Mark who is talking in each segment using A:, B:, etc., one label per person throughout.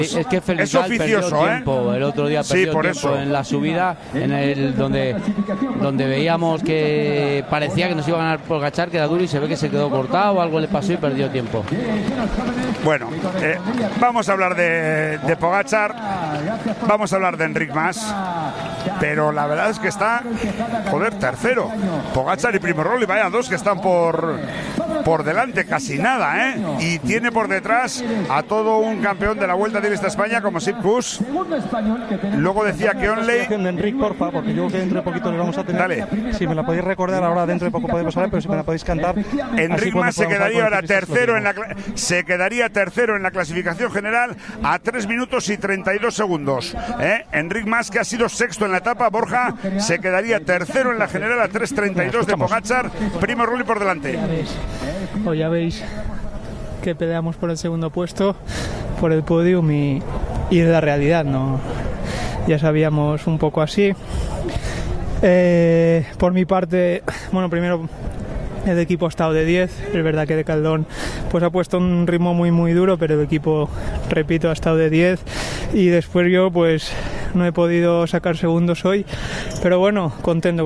A: Es que
B: es oficioso,
A: tiempo. El otro día perdió
B: por
A: tiempo
B: eso.
A: en la subida, en el donde veíamos que parecía que nos iba a ganar Pogačar, que era duro, y se ve que se quedó cortado, algo le pasó y perdió tiempo.
B: Bueno, vamos a hablar de Pogačar, vamos a hablar de Enric Mas, pero la verdad es que está, tercero. Pogačar y Primo Roglič, vaya dos que están por delante, casi nada, y tiene por detrás a todo un campeón de la Vuelta Ciclista España como Sepp Kuss. Luego decía que Onley
C: de Enric, porfa, porque yo creo que dentro de poquito le vamos a tener.
B: Dale.
C: Si me la podéis recordar ahora, dentro de poco podemos hablar, pero si me la podéis cantar.
B: Enric Mas se quedaría ahora tercero en la clasificación general a 3 minutos y 32 segundos. Enric Mas, que ha sido sexto en la etapa, Borja, se quedaría tercero en la general a 3.32 de Pogačar. Primo Roglič por delante.
D: Ya veis que peleamos por el segundo puesto, por el podium y es la realidad, ¿no? Ya sabíamos un poco así. Por mi parte, bueno, primero el equipo ha estado de 10, es verdad que de Caldón pues ha puesto un ritmo muy muy duro, pero el equipo, repito, ha estado de 10 y después yo pues no he podido sacar segundos hoy, pero bueno, contento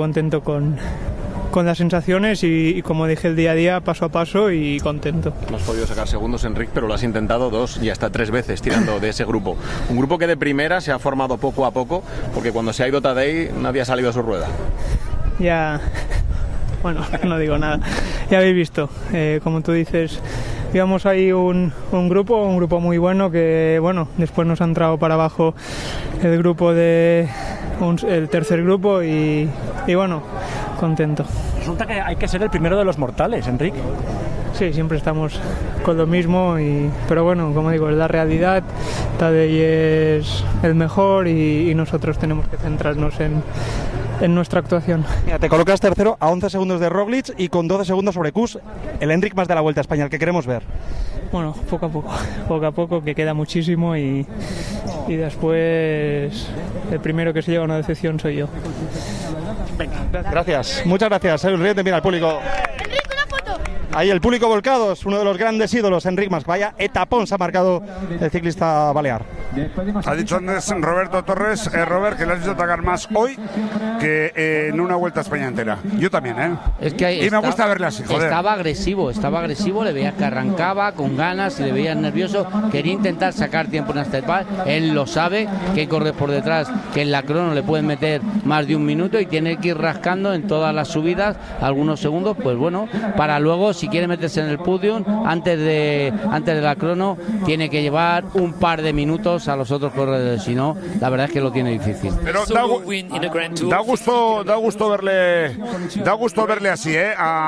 D: con las sensaciones y como dije el día a día, paso a paso y contento.
E: No has podido sacar segundos, Enric, pero lo has intentado 2 y hasta 3 veces tirando de ese grupo. Un grupo que de primera se ha formado poco a poco, porque cuando se ha ido Tadej nadie ha salido a su rueda.
D: Ya, bueno, no digo nada. Ya habéis visto, como tú dices, íbamos ahí un grupo muy bueno que, bueno, después nos ha entrado para abajo el grupo el tercer grupo y bueno, contento.
C: Resulta que hay que ser el primero de los mortales, Enric.
D: Sí, siempre estamos con lo mismo, pero bueno, como digo, es la realidad. Tadej es el mejor y nosotros tenemos que centrarnos en nuestra actuación.
C: Mira, te colocas tercero a 11 segundos de Roglič y con 12 segundos sobre Kuss, el Enric Mas de la Vuelta a España, el que queremos ver.
D: Bueno, poco a poco, que queda muchísimo y después el primero que se lleva una decepción soy yo.
C: Venga, gracias. Muchas gracias. Sonriente, mira el público. Ahí el público volcado, es uno de los grandes ídolos, Enric Mas. Vaya etapón se ha marcado el ciclista balear.
B: Ha dicho antes Roberto Torres, Robert, que le has visto atacar más hoy que en una Vuelta a España entera. Yo también,
A: Es que
B: me gusta verle así, joder.
A: Estaba agresivo, le veías que arrancaba con ganas, le veías nervioso, quería intentar sacar tiempo en esta etapa. Él lo sabe, que corre por detrás, que en la crono le pueden meter más de un minuto y tiene que ir rascando en todas las subidas algunos segundos, pues bueno, para luego, si quiere meterse en el podium, antes de la crono, tiene que llevar un par de minutos a los otros corredores, si no, la verdad es que lo tiene difícil.
B: Pero da gusto verle así,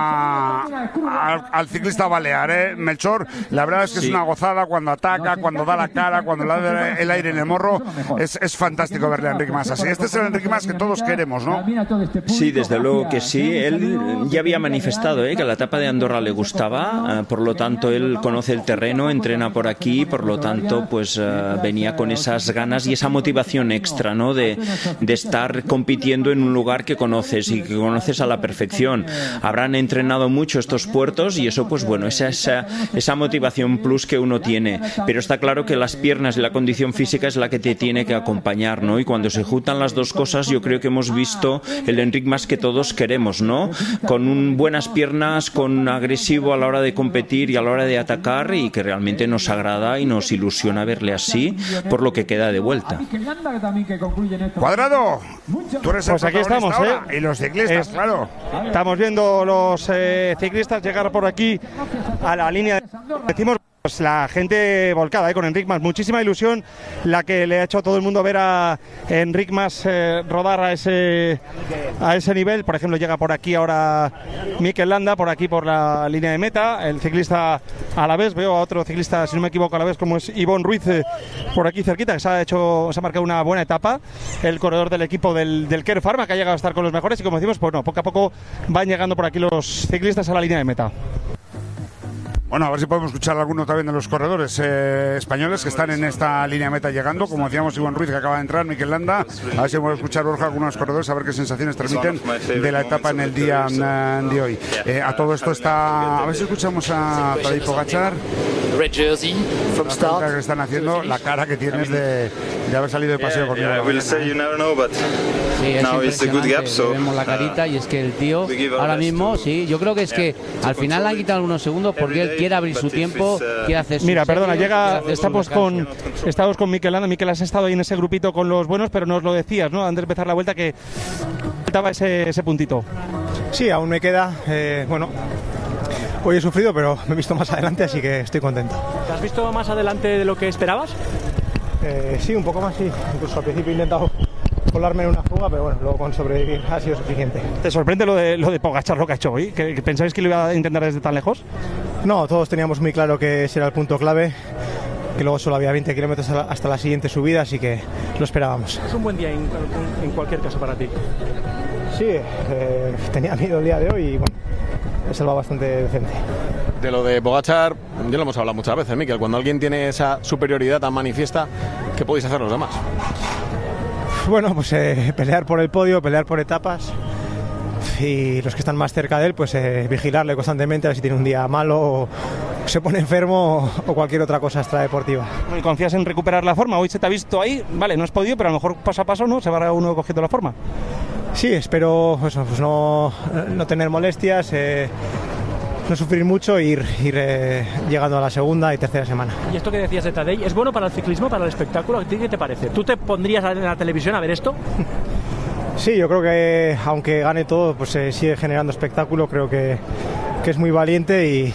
B: al ciclista balear, Melchor. La verdad es que es una gozada cuando ataca, cuando da la cara, cuando le da el aire en el morro. Es fantástico verle a Enric Mas así. Este es el Enric Mas que todos queremos, ¿no?
F: Sí, desde luego que sí. Él ya había manifestado que la etapa de Andorra le gustaba, por lo tanto él conoce el terreno, entrena por aquí, por lo tanto pues venía con esas ganas y esa motivación extra, ¿no? de estar compitiendo en un lugar que conoces y que conoces a la perfección. Habrán entrenado mucho estos puertos y eso pues bueno, esa motivación plus que uno tiene, pero está claro que las piernas y la condición física es la que te tiene que acompañar, ¿no? Y cuando se juntan las dos cosas yo creo que hemos visto el Enric Mas que todos queremos, ¿no? Con buenas piernas, con agresivo a la hora de competir y a la hora de atacar, y que realmente nos agrada y nos ilusiona verle así por lo que queda de vuelta.
B: Cuadrado, tú eres
C: pues aquí estamos,
B: y los ciclistas, claro.
C: Estamos viendo los ciclistas llegar por aquí a la línea. Decimos pues la gente volcada con Enric Mas, muchísima ilusión la que le ha hecho a todo el mundo ver a Enric Mas rodar a ese nivel. Por ejemplo, llega por aquí ahora Mikel Landa, por aquí por la línea de meta, el ciclista alavés, veo a otro ciclista, si no me equivoco, alavés, como es Ivonne Ruiz, por aquí cerquita, que se ha marcado una buena etapa, el corredor del equipo del Care Pharma, que ha llegado a estar con los mejores, y como decimos, pues no, poco a poco van llegando por aquí los ciclistas a la línea de meta.
B: Bueno, a ver si podemos escuchar a alguno también de los corredores españoles que están en esta línea meta llegando. Como decíamos, Iván Ruiz, que acaba de entrar, Mikel Landa. A ver si podemos escuchar, Borja, algunos corredores, a ver qué sensaciones transmiten de la etapa en el día de hoy. A todo esto está... A ver si escuchamos a Tadej Pogačar.
G: Red jersey from start.
B: La que están haciendo, la cara que tienes de haber salido de paseo conmigo.
A: Sí, es impresionante. Vemos la carita y es que el tío ahora mismo, sí, yo creo que es que al final le han quitado algunos segundos porque él quiere abrir su tiempo, quiere hacer su
C: Mira,
A: serie,
C: perdona, estamos con Mikel Landa. Mikel, has estado ahí en ese grupito con los buenos, pero nos lo decías, ¿no? Antes de empezar la vuelta, que faltaba ese puntito.
H: Sí, aún me queda, bueno, hoy he sufrido, pero me he visto más adelante, así que estoy contento.
I: ¿Te has visto más adelante de lo que esperabas?
H: Sí, un poco más, sí. Incluso al principio he intentado colarme en una fuga, pero bueno, luego con sobrevivir ha sido suficiente.
C: ¿Te sorprende lo de Pogačar, lo que ha hecho hoy? ¿Que pensáis que lo iba a intentar desde tan lejos?
H: No, todos teníamos muy claro que ese era el punto clave, que luego solo había 20 kilómetros hasta la siguiente subida, así que lo esperábamos.
I: Es un buen día en cualquier caso para ti.
H: Sí, tenía miedo el día de hoy y bueno, he salvado bastante decente.
E: De lo de Pogačar, ya lo hemos hablado muchas veces, Mikel. Cuando alguien tiene esa superioridad tan manifiesta, ¿qué podéis hacer los demás?
H: Bueno, pues pelear por el podio, pelear por etapas, y los que están más cerca de él, pues vigilarle constantemente a ver si tiene un día malo o se pone enfermo o cualquier otra cosa extradeportiva.
C: ¿Y confías en recuperar la forma? Hoy se te ha visto ahí, vale, no has podido, pero a lo mejor paso a paso, ¿no? Se va uno cogiendo la forma.
H: Sí, espero pues no tener molestias, no sufrir mucho e ir llegando a la segunda y tercera semana.
I: ¿Y esto que decías de Tadej, es bueno para el ciclismo, para el espectáculo? ¿A ti qué te parece? ¿Tú te pondrías en la televisión a ver esto?
H: Sí, yo creo que aunque gane todo, pues sigue generando espectáculo. Creo que es muy valiente y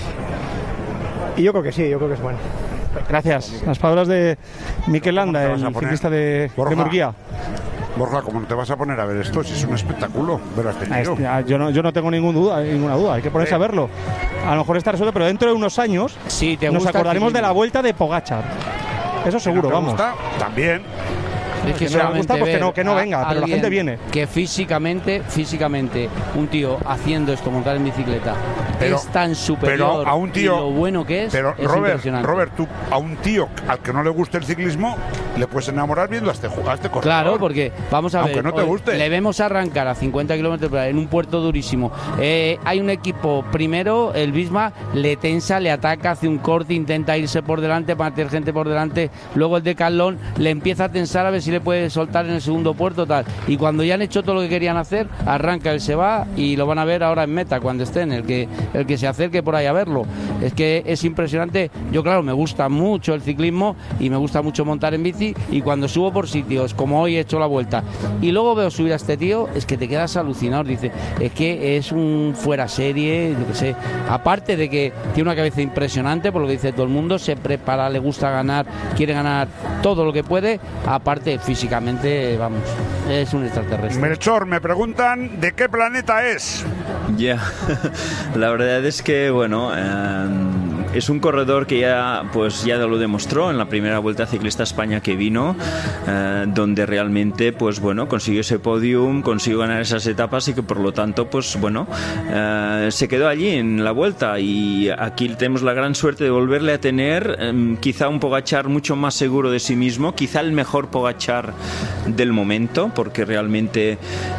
H: yo creo que sí, yo creo que es bueno.
C: Gracias. Las palabras de Mikel Landa, el ciclista de Murguía.
B: Borja, ¿cómo no te vas a poner a ver esto? Si es un espectáculo ver a este tío.
C: Yo no tengo ninguna duda, hay que ponerse a verlo. A lo mejor está resuelto, pero dentro de unos años nos acordaremos de la vuelta de Pogačar. Eso seguro,
B: ¿No te
C: vamos.
B: gusta? También.
A: Es que
C: no le gusta, pues que no venga, pero la gente viene.
A: Que físicamente, un tío haciendo esto, montar en bicicleta, es tan superior
B: pero a un tío,
A: y lo bueno que es impresionante.
B: Robert, tú a un tío al que no le guste el ciclismo le puedes enamorar viendo a este corredor.
A: Claro, porque vamos a ver,
B: aunque no te guste.
A: Le vemos arrancar a 50 kilómetros por hora en un puerto durísimo. Hay un equipo, primero el Visma le tensa, le ataca, hace un corte, intenta irse por delante para meter gente por delante, luego el Decathlon le empieza a tensar a ver si le puede soltar en el segundo puerto, tal, y cuando ya han hecho todo lo que querían hacer, arranca, él se va y lo van a ver ahora en meta cuando estén, el que se acerque por ahí a verlo. Es que es impresionante. Yo, claro, me gusta mucho el ciclismo y me gusta mucho montar en bici, y cuando subo por sitios como hoy he hecho la vuelta y luego veo subir a este tío, es que te quedas alucinado. Dice, es que es un fuera serie, yo que sé, aparte de que tiene una cabeza impresionante, por lo que dice todo el mundo, se prepara, le gusta ganar, quiere ganar todo lo que puede, aparte físicamente, vamos, es un extraterrestre.
B: Melchor, me preguntan de qué planeta es.
F: Ya, la verdad es que, bueno, es un corredor que ya lo demostró en la primera Vuelta Ciclista a España que vino, donde realmente, pues bueno, consiguió ese podium, consiguió ganar esas etapas y que por lo tanto, pues bueno, se quedó allí en la Vuelta, y aquí tenemos la gran suerte de volverle a tener, quizá un Pogačar mucho más seguro de sí mismo, quizá el mejor Pogačar del momento, porque realmente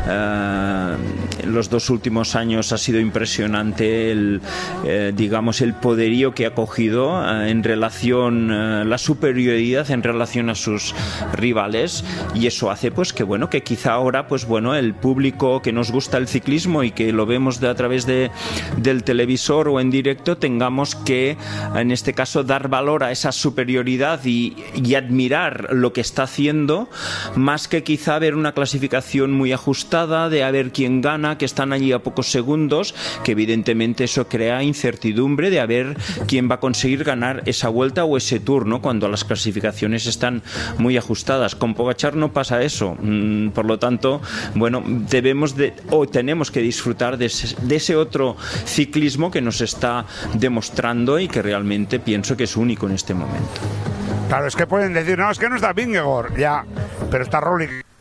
F: los 2 últimos años ha sido impresionante el poderío que ha cogido en relación, la superioridad en relación a sus rivales, y eso hace pues que bueno, que quizá ahora pues bueno, el público que nos gusta el ciclismo y que lo vemos a través del televisor o en directo, tengamos que en este caso dar valor a esa superioridad y admirar lo que está haciendo, más que quizá ver una clasificación muy ajustada de a ver quién gana, que están allí a pocos segundos, que evidentemente eso crea incertidumbre de a ver quién va a conseguir ganar esa vuelta o ese Tour, ¿no? Cuando las clasificaciones están muy ajustadas. Con Pogačar no pasa eso, por lo tanto, bueno, tenemos que disfrutar de ese otro ciclismo que nos está demostrando y que realmente pienso que es único en este momento.
B: Claro, es que pueden decir, no, es que no está Vingegaard, ya, pero está Roglic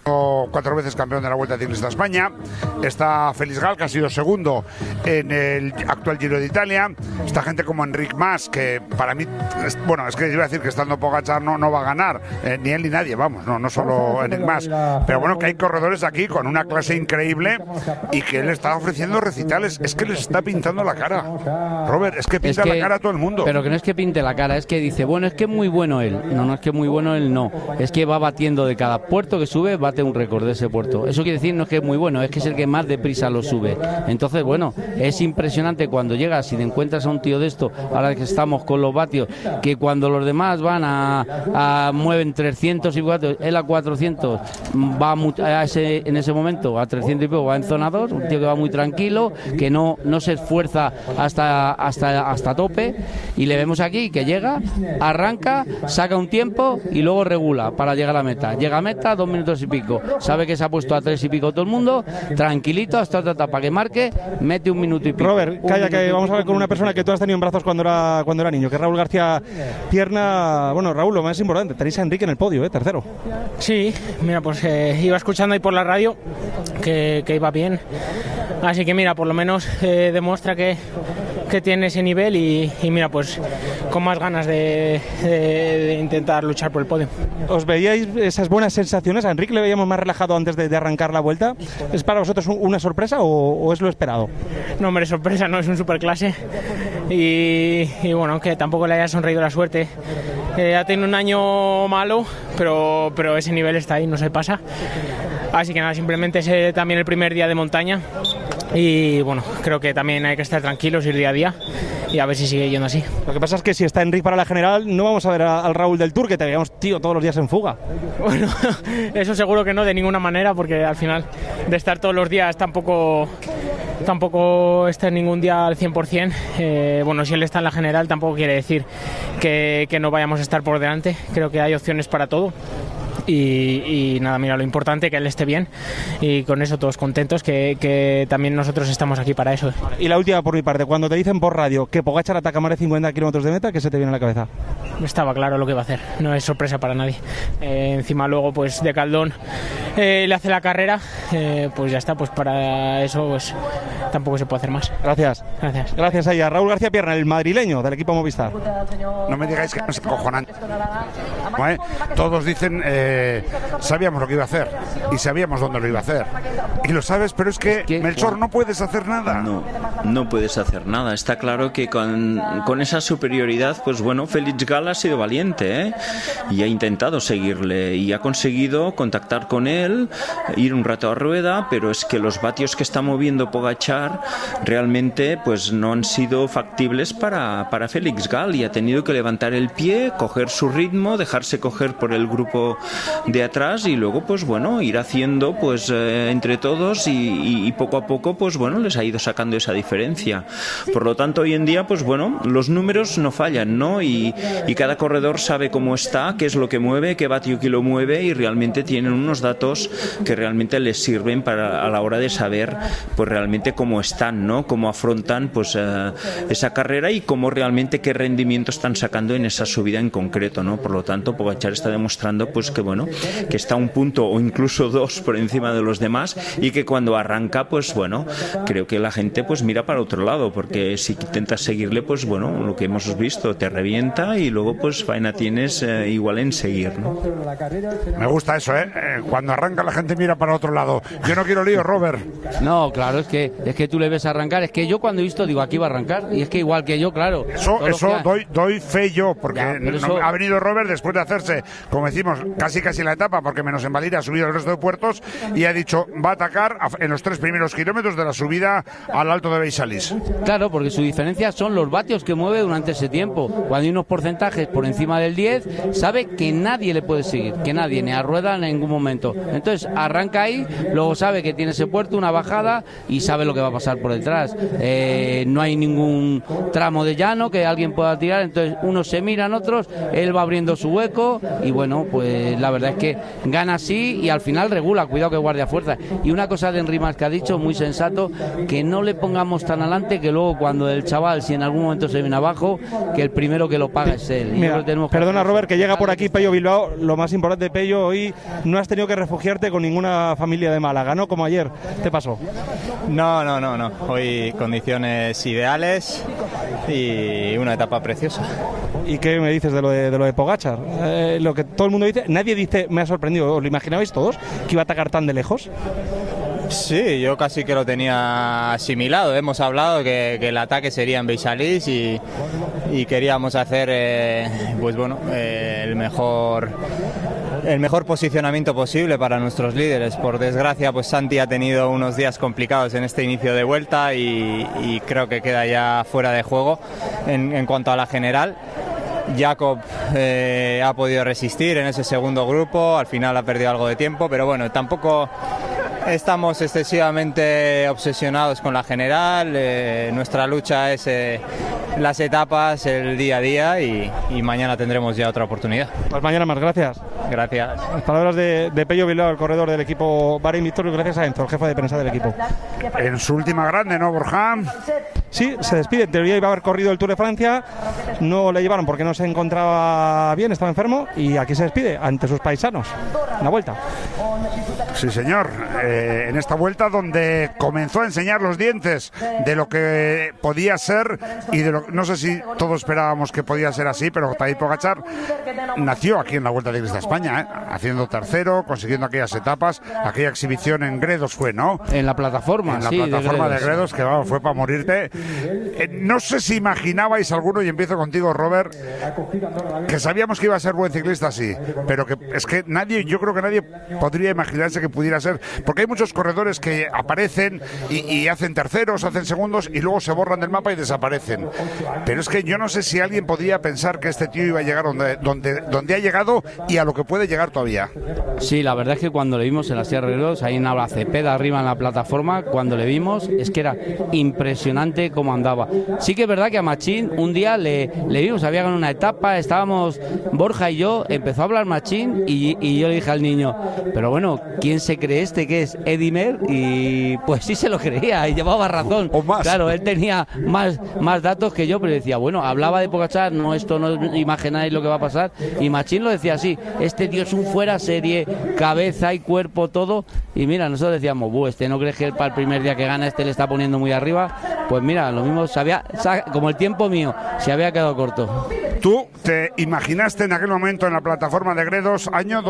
B: 4 veces campeón de la Vuelta Ciclista a España. Está Félix Gal, que ha sido segundo en el actual Giro de Italia. Está gente como Enric Mas, que para mí, bueno, es que iba a decir que estando Pogačar no va a ganar, ni él ni nadie, vamos, no solo Enric Mas. Pero bueno, que hay corredores aquí con una clase increíble y que él está ofreciendo recitales. Es que les está pintando la cara. Robert, es que pinta la cara a todo el mundo.
A: Pero que no es que pinte la cara, es que dice, bueno, es que es muy bueno él. No es que muy bueno él, no. Es que va batiendo de cada puerto que sube, bate un récord de ese puerto. Eso quiere decir no es que es muy bueno, es que es el que más deprisa lo sube. Entonces, bueno, es impresionante cuando llegas y te encuentras a un tío de esto, ahora que estamos con los vatios, que cuando los demás van mueven 300 y 400, él a 400 va en ese momento a 300 y pico, va en zona 2, un tío que va muy tranquilo, que no se esfuerza hasta tope, y le vemos aquí que llega, arranca, saca un tiempo y luego regula para llegar a meta. Llega a meta 2 minutos y pico, sabe que se ha puesto a 3 y pico todo el mundo, tranquilito hasta otra etapa que marque, mete 1 minuto y pico.
C: Robert, calla, que vamos a ver con una persona que tú has tenido en brazos cuando era niño, que es Raúl García Pierna. Bueno, Raúl, lo más importante, tenéis a Enrique en el podio, tercero.
J: Sí, mira, pues iba escuchando ahí por la radio que iba bien, así que mira, por lo menos demuestra que tiene ese nivel y mira, pues con más ganas de intentar luchar por el podio.
C: ¿Os veíais esas buenas sensaciones? A Enrique le veíamos más relajado antes de arrancar la vuelta. ¿Es para vosotros una sorpresa o es lo esperado?
J: No, hombre, sorpresa, no, es un superclase y bueno, que tampoco le haya sonreído la suerte. Ha tenido un año malo, pero ese nivel está ahí, no se pasa. Así que nada, simplemente es también el primer día de montaña y bueno, creo que también hay que estar tranquilos, ir día a día y a ver si sigue yendo así.
C: Lo que pasa es que si está Enric para la general, no vamos a ver al Raúl del Tour, que te veíamos, tío, todos los días en fuga.
J: Bueno, eso seguro que no, de ninguna manera, porque al final de estar todos los días tampoco está en ningún día al 100%. Bueno, si él está en la general tampoco quiere decir que no vayamos a estar por delante. Creo que hay opciones para todo. Y nada, mira, lo importante que él esté bien y con eso todos contentos, que también nosotros estamos aquí para eso.
C: Y la última por mi parte, cuando te dicen por radio que Pogačar ataca más de 50 kilómetros de meta, ¿qué se te viene a la cabeza?
J: Estaba claro lo que iba a hacer, no es sorpresa para nadie. Encima luego pues de Caldón le hace la carrera, pues ya está, pues para eso pues tampoco se puede hacer más.
C: Gracias. Gracias a ella. Raúl García Pierna, el madrileño del equipo Movistar.
B: No me digáis que no es acojonante. Todos dicen sabíamos lo que iba a hacer y sabíamos dónde lo iba a hacer y lo sabes, pero es que Melchor, no puedes hacer nada.
F: No puedes hacer nada. Está claro que con esa superioridad, pues bueno, Félix Gal ha sido valiente, y ha intentado seguirle y ha conseguido contactar con él, ir un rato a rueda, pero es que los vatios que está moviendo Pogačar realmente pues no han sido factibles para Félix Gal, y ha tenido que levantar el pie, coger su ritmo, dejarse coger por el grupo de atrás y luego pues bueno, ir haciendo pues entre todos y poco a poco pues bueno, les ha ido sacando esa diferencia. Por lo tanto, hoy en día pues bueno, los números no fallan, ¿no? Y cada corredor sabe cómo está, qué es lo que mueve, qué vatio que lo mueve, y realmente tienen unos datos que realmente les sirven a la hora de saber pues realmente cómo están, ¿no? Cómo afrontan pues esa carrera y cómo realmente qué rendimiento están sacando en esa subida en concreto, ¿no? Por lo tanto, Pogačar está demostrando pues que bueno, que está un punto o incluso 2 por encima de los demás, y que cuando arranca pues bueno, creo que la gente pues mira para otro lado, porque si intentas seguirle pues bueno, lo que hemos visto, te revienta y luego pues faena tienes igual en seguir, ¿no?
B: Me gusta eso, cuando arranca la gente mira para otro lado. Yo no quiero lío, Robert.
A: No, claro, es que tú le ves arrancar, es que yo cuando he visto digo, aquí va a arrancar, y es que igual que yo, claro.
B: Eso doy fe yo, porque ha venido Robert después de hacerse, como decimos, casi la etapa, porque menos en Valira ha subido el resto de puertos, y ha dicho, va a atacar en los 3 primeros kilómetros de la subida al Alto de Beixalis.
A: Claro, porque su diferencia son los vatios que mueve durante ese tiempo. Cuando hay unos porcentajes por encima del 10, sabe que nadie le puede seguir, que nadie, ni a rueda en ningún momento. Entonces arranca ahí, luego sabe que tiene ese puerto, una bajada, y sabe lo que va a pasar por detrás. No hay ningún tramo de llano que alguien pueda tirar, entonces unos se miran, otros, él va abriendo su hueco y bueno, pues la verdad es que gana así y al final regula, cuidado que guardia fuerza. Y una cosa de Enric Mas que ha dicho, muy sensato, que no le pongamos tan adelante que luego cuando el chaval, si en algún momento se viene abajo, que el primero que lo paga es él.
C: Mira, perdona Robert, que llega por aquí Pello Bilbao. Lo más importante, Pello, hoy no has tenido que refugiarte con ninguna familia de Málaga, ¿no? Como ayer, ¿te pasó?
K: No. Hoy condiciones ideales y una etapa preciosa.
C: ¿Y qué me dices de lo de Pogačar? Lo que todo el mundo dice, nadie dice, me ha sorprendido. ¿Os lo imaginabais todos que iba a atacar tan de lejos?
K: Sí, yo casi que lo tenía asimilado. Hemos hablado que el ataque sería en Beixalís y queríamos hacer el mejor posicionamiento posible para nuestros líderes. Por desgracia, pues Santi ha tenido unos días complicados en este inicio de vuelta y creo que queda ya fuera de juego en cuanto a la general. Jakob ha podido resistir en ese segundo grupo, al final ha perdido algo de tiempo, pero bueno, tampoco estamos excesivamente obsesionados con la general. Nuestra lucha es las etapas, el día a día y mañana tendremos ya otra oportunidad.
C: Pues mañana más, gracias.
K: Gracias.
C: Las palabras de Pello Bilbao, el corredor del equipo Bahrein Victoria, gracias a Enzo, el jefe de prensa del equipo.
B: En su última grande, ¿no, Borja?
C: Sí, se despide. En teoría iba a haber corrido el Tour de Francia, no le llevaron porque no se encontraba bien, estaba enfermo y aquí se despide ante sus paisanos. La vuelta.
B: Sí, señor. En esta vuelta donde comenzó a enseñar los dientes de lo que podía ser y de lo no sé si todos esperábamos que podía ser así, pero Tadej Pogačar nació aquí en la Vuelta Ciclista España, haciendo tercero, consiguiendo aquellas etapas, aquella exhibición en Gredos fue, ¿no?
A: En la plataforma,
B: en la plataforma de Gredos, que vamos, fue para morirte. No sé si imaginabais alguno, y empiezo contigo, Robert, que sabíamos que iba a ser buen ciclista, sí, pero que es que nadie, yo creo que nadie podría imaginarse que pudiera ser, porque hay muchos corredores que aparecen y hacen terceros, hacen segundos y luego se borran del mapa y desaparecen. Pero es que yo no sé si alguien podría pensar que este tío iba a llegar donde ha llegado y a lo que puede llegar todavía.
A: Sí, la verdad es que cuando le vimos en la Sierra de Gredos, ahí en Nava Cepeda arriba en la plataforma, cuando le vimos es que era impresionante cómo andaba. Sí que es verdad que a Machín un día le vimos, había ganado una etapa, estábamos Borja y yo, empezó a hablar Machín y yo le dije al niño, pero bueno, ¿quién se cree este que es Edimer? Y pues sí se lo creía y llevaba razón.
B: O más.
A: Claro, él tenía más datos que yo, pero decía, bueno, hablaba de Pogačar, no, esto no imagináis lo que va a pasar. Y Machín lo decía así, este tío es un fuera serie, cabeza y cuerpo, todo. Y mira, nosotros decíamos, este no crees que para el primer día que gana le está poniendo muy arriba. Pues mira, lo mismo, como el tiempo mío, se había quedado corto.
B: ¿Tú te imaginaste en aquel momento en la plataforma de Gredos, año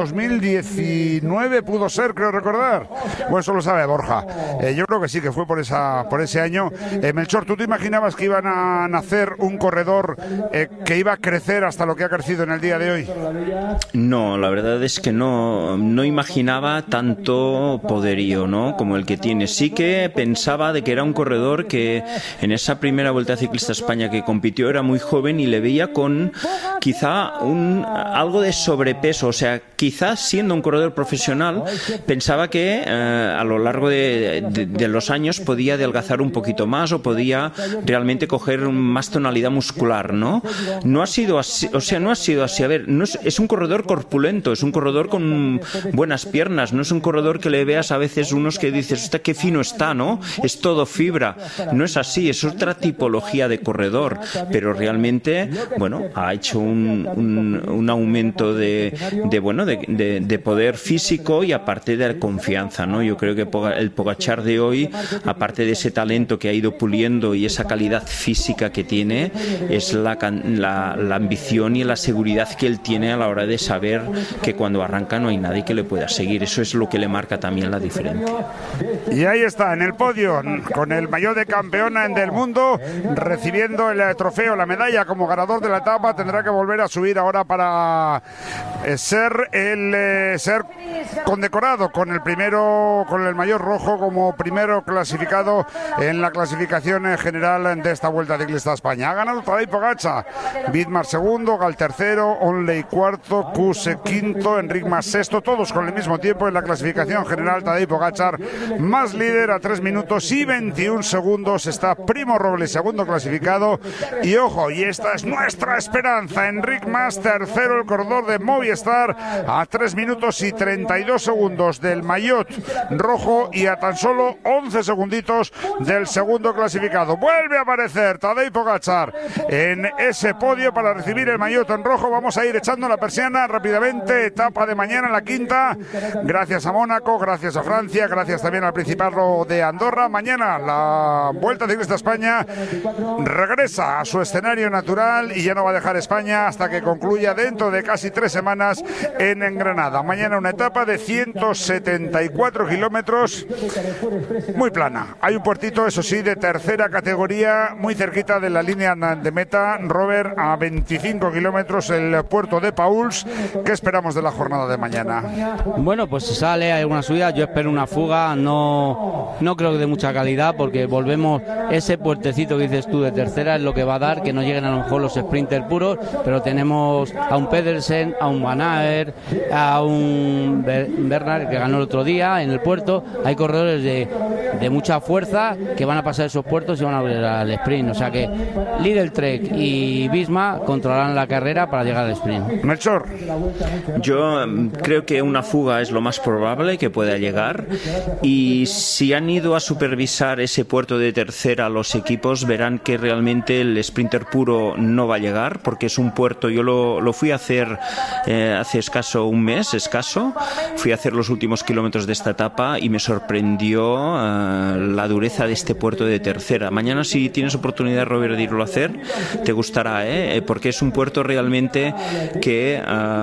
B: 2019 pudo ser, creo recordar? Bueno, eso lo sabe Borja. Yo creo que sí, que fue por ese año. Melchor, ¿tú te imaginabas que iban a nacer un corredor que iba a crecer hasta lo que ha crecido en el día de hoy?
F: No, la verdad es que no imaginaba tanto poderío, ¿no?, como el que tiene. Sí que pensaba de que era un corredor que en esa primera Vuelta Ciclista España que compitió era muy joven y le veía con quizá algo de sobrepeso, o sea, quizás siendo un corredor profesional pensaba que a lo largo de los años podía adelgazar un poquito más o podía realmente coger más tonalidad muscular, ¿no? No ha sido así, o sea, no ha sido así. A ver, es un corredor corpulento, es un corredor con buenas piernas, no es un corredor que le veas a veces unos que dices, hostia, qué fino está, ¿no? Es todo fibra. No es así, es otra tipología de corredor, pero realmente, bueno, ha hecho un aumento de poder físico y aparte de confianza, ¿no? Yo creo que el Pogačar de hoy, aparte de ese talento que ha ido puliendo y esa calidad física que tiene, es la ambición y la seguridad que él tiene a la hora de saber que cuando arranca no hay nadie que le pueda seguir. Eso es lo que le marca también la diferencia.
B: Y ahí está, en el podio, con el maillot de campeona del mundo, recibiendo el trofeo, la medalla como ganador de la etapa etapa tendrá que volver a subir ahora para ser condecorado con el maillot rojo como primero clasificado en la clasificación general de esta Vuelta Ciclista a España. Ha ganado Tadej Pogačar, Vidmar segundo, Gal tercero, Onley cuarto, Kuse quinto, Enric Mas sexto, todos con el mismo tiempo en la clasificación general. Tadej Pogačar más líder a 3 minutos y 21 segundos. Está Primo Roglic segundo clasificado. Y ojo, y esta es nuestra esperanza, Enric Mas tercero, el corredor de Movistar, a 3 minutos y 32 segundos del maillot rojo y a tan solo 11 segunditos del segundo clasificado. Vuelve a aparecer Tadej Pogačar en ese podio para recibir el maillot en rojo. Vamos a ir echando la persiana rápidamente. Etapa de mañana, la quinta, gracias a Mónaco, gracias a Francia, gracias también al Principado de Andorra. Mañana la Vuelta Ciclista a España regresa a su escenario natural y ya no va a dejar España hasta que concluya dentro de casi 3 semanas en Granada. Mañana una etapa de 174 kilómetros, muy plana. Hay un puertito, eso sí, de tercera categoría, muy cerquita de la línea de meta, Robert, a 25 kilómetros, el puerto de Pauls. ¿Qué esperamos de la jornada de mañana?
A: Bueno, pues si sale, hay una subida, yo espero una fuga, no creo que de mucha calidad, porque volvemos, ese puertecito que dices tú de tercera es lo que va a dar que no lleguen a lo mejor los sprinters puros, pero tenemos a un Pedersen, a un Van Aert, a un Bernard que ganó el otro día en el puerto. Hay corredores de mucha fuerza que van a pasar esos puertos y van a volver al sprint, o sea que Lidl Trek y Visma controlarán la carrera para llegar al sprint.
B: Melchor.
F: Yo creo que una fuga es lo más probable que pueda llegar, y si han ido a supervisar ese puerto de tercera los equipos, verán que realmente el sprinter puro no va a llegar, porque es un puerto, yo lo fui a hacer hace un mes, fui a hacer los últimos kilómetros de esta etapa y me sorprendió la dureza de este puerto de tercera. Mañana, si tienes oportunidad, Robert, de irlo a hacer, te gustará, porque es un puerto realmente que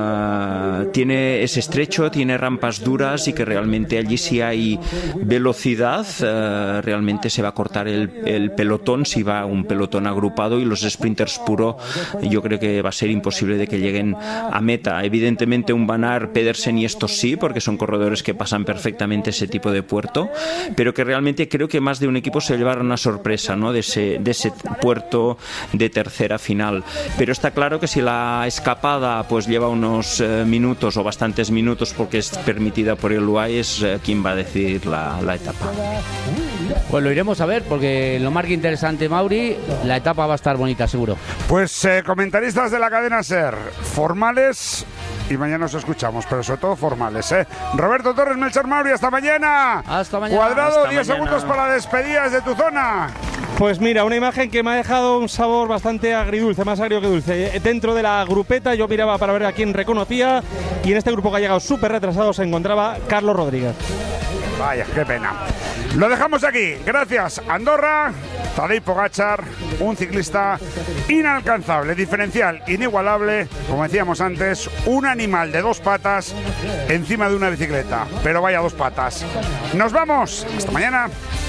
F: es estrecho, tiene rampas duras, y que realmente allí, si hay velocidad, realmente se va a cortar el pelotón si va un pelotón agrupado, y los sprinters puro yo creo que va a ser imposible de que lleguen a meta. Evidentemente un Van Aert, Pedersen y estos sí, porque son corredores que pasan perfectamente ese tipo de puerto, pero que realmente creo que más de un equipo se llevará una sorpresa, ¿no?, de ese puerto de tercera final. Pero está claro que si la escapada pues lleva unos minutos o bastantes minutos, porque es permitida por el UAE, es quien va a decidir la etapa.
A: Pues lo iremos a ver, porque lo más que interesante, Mauri, la etapa va a estar bonita, seguro.
B: Pues comentaristas de la cadena SER, formales, y mañana nos escuchamos, pero sobre todo formales, ¿eh? Roberto Torres, Melchor Mauri, hasta mañana.
A: Hasta mañana.
B: Cuadrado,
A: hasta
B: 10
A: mañana.
B: segundos para despedidas de tu zona.
C: Pues mira, una imagen que me ha dejado un sabor bastante agridulce, más agrio que dulce. Dentro de la grupeta yo miraba para ver a quién reconocía, y en este grupo que ha llegado súper retrasado se encontraba Carlos Rodríguez.
B: Vaya, qué pena. Lo dejamos aquí. Gracias, Andorra. Tadej Pogačar, un ciclista inalcanzable, diferencial, inigualable, como decíamos antes, un animal de 2 patas encima de una bicicleta, pero vaya 2 patas. Nos vamos, hasta mañana.